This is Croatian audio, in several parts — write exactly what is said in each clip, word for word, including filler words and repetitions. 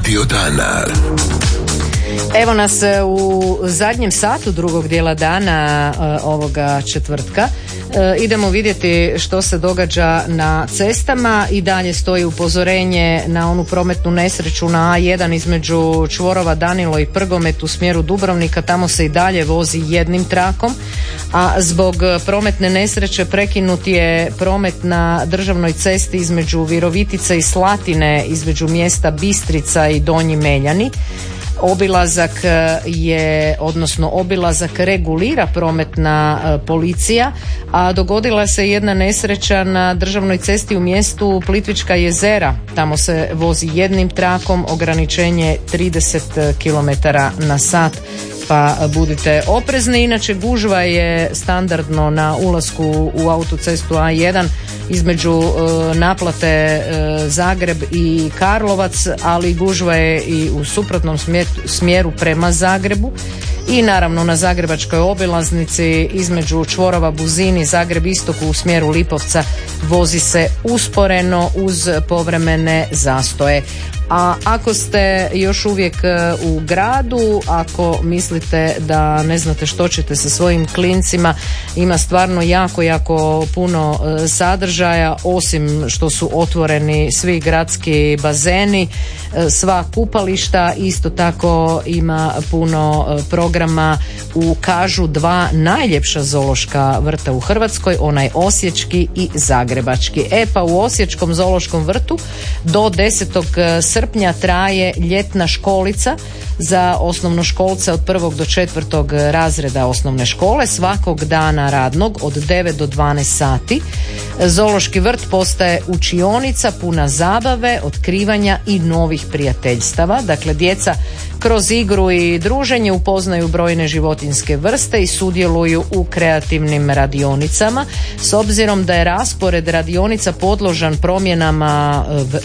Radio dana. Evo nas u zadnjem satu drugog dijela dana ovoga četvrtka. Idemo vidjeti što se događa na cestama. I dalje stoji upozorenje na onu prometnu nesreću na A jedan između čvorova Danilo i Prgomet u smjeru Dubrovnika. Tamo se i dalje vozi jednim trakom, a zbog prometne nesreće prekinut je promet na državnoj cesti između Virovitice i Slatine, između mjesta Bistrica i Donji Meljani. Obilazak je, odnosno obilazak regulira prometna policija, a dogodila se jedna nesreća na državnoj cesti u mjestu Plitvička jezera. Tamo se vozi jednim trakom, ograničenje trideset kilometara na sat, pa budite oprezni. Inače, gužva je standardno na ulasku u autocestu A jedan između e, naplate e, Zagreb i Karlovac, ali gužva je i u suprotnom smjeru, smjeru prema Zagrebu. I naravno na zagrebačkoj obilaznici između čvorova Buzini, Zagreb istoku u smjeru Lipovca vozi se usporeno uz povremene zastoje. A ako ste još uvijek u gradu, ako mislite da ne znate što ćete sa svojim klincima, ima stvarno jako, jako puno sadržaja, osim što su otvoreni svi gradski bazeni, sva kupališta. Isto tako ima puno programa u Kažu dva najljepša zoološka vrta u Hrvatskoj, onaj osječki i zagrebački. E pa u osječkom zoološkom vrtu do desetog srpnja traje ljetna školica za osnovnoškolce od prvog do četvrtog razreda osnovne škole, svakog dana radnog od devet do dvanaest sati. Zoološki vrt postaje učionica puna zabave, otkrivanja i novih prijateljstava. Dakle, djeca kroz igru i druženje upoznaju brojne životinjske vrste i sudjeluju u kreativnim radionicama. S obzirom da je raspored radionica podložan promjenama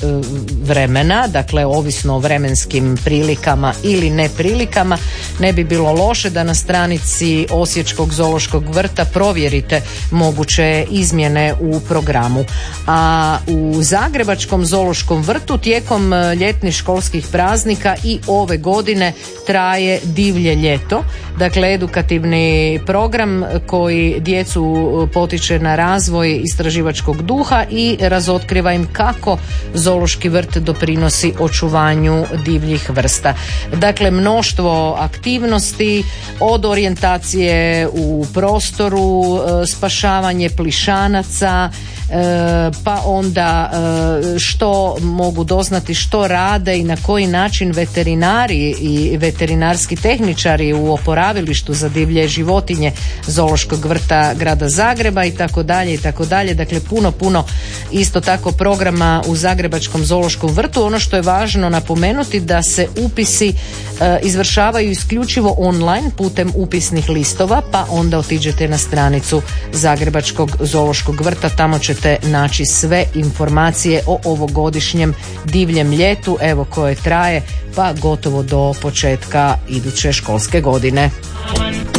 vremena, dakle ovisno o vremenskim prilikama ili neprilikama, ne bi bilo loše da na stranici Osječkog zoološkog vrta provjerite moguće izmjene u programu. A u Zagrebačkom zoološkom vrtu tijekom ljetnih školskih praznika i ove godine traje divlje ljeto, dakle edukativni program koji djecu potiče na razvoj istraživačkog duha i razotkriva im kako zoološki vrt doprinosi očuvanju divljih vrsta. Dakle, mnoštvo aktivnosti, od orijentacije u prostoru, spašavanje plišanaca, pa onda što mogu doznati što rade i na koji način veterinari i veterinarski tehničari u oporavilištu za divlje životinje Zoološkog vrta grada Zagreba i tako dalje i tako dalje. Dakle, puno, puno isto tako programa u Zagrebačkom zoološkom vrtu. Ono što je važno napomenuti da se upisi izvršavaju isključivo online putem upisnih listova, pa onda otiđete na stranicu Zagrebačkog zoološkog vrta, tamo ćete naći sve informacije o ovogodišnjem divljem ljetu, evo koje traje pa gotovo do početka iduće školske godine.